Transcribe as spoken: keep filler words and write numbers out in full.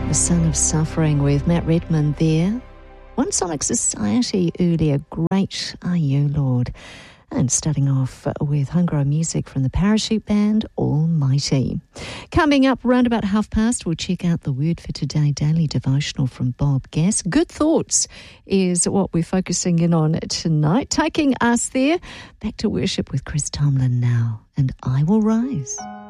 The Son of Suffering with Matt Redman there. One Sonic Society earlier, Great Are You, Lord. And starting off with homegrown music from the Parachute Band, Almighty. Coming up round about half past, we'll check out the Word for Today daily devotional from Bob Gass. Good Thoughts is what we're focusing in on tonight. Taking us there, back to worship with Chris Tomlin now. And I Will Rise.